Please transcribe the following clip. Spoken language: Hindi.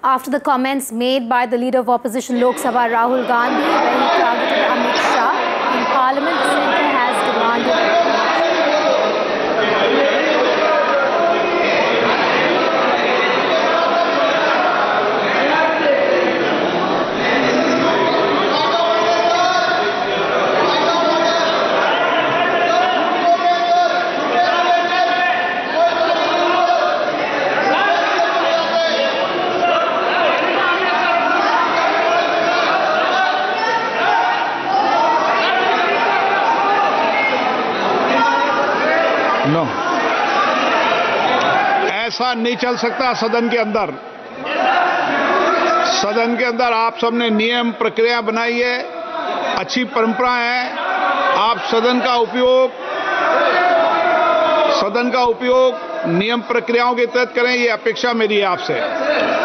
after the comments made by the leader of opposition Lok Sabha Rahul Gandhi, where he targeted Amit Shah in Parliament. The centre has demanded no ऐसा नहीं चल सकता। सदन के अंदर आप सबने नियम प्रक्रिया बनाई है, अच्छी परंपरा है। आप सदन का उपयोग नियम प्रक्रियाओं के तहत करें, ये अपेक्षा मेरी है आपसे।